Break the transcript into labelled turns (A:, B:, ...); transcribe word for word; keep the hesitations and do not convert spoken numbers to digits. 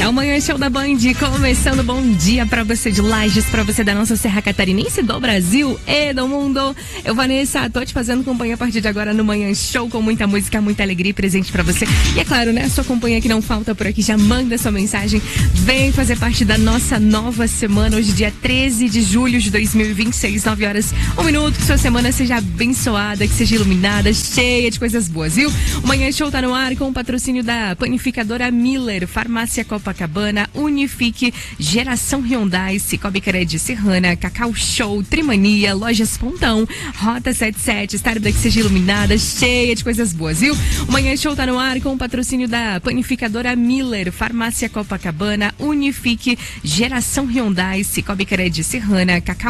A: É o Manhã Show da Band, começando. Bom dia pra você de Lages, pra você da nossa Serra Catarinense, do Brasil e do mundo. Eu, Vanessa, tô te fazendo companhia a partir de agora no Manhã Show, com muita música, muita alegria e presente pra você. E é claro, né, a sua companhia que não falta por aqui, já manda sua mensagem, vem fazer parte da nossa nova semana, hoje dia treze de julho de dois mil e vinte e seis, nove horas, um minuto, que sua semana seja abençoada, que seja iluminada, cheia de coisas boas, viu? O Manhã Show tá no ar com o patrocínio da Panificadora Miller, Farmácia Copacabana, Unifique, Geração Hyundai, Cicobi Cred Serrana, Cacau Show, Trimania, Lojas Pontão, Rota setenta e sete, Starbucks, que seja iluminada, cheia de coisas boas, viu? O Manhã Show tá no ar com o patrocínio da Panificadora Miller, Farmácia Copacabana, Unifique, Geração Hyundai, Cicobi Cred Serrana, Cacau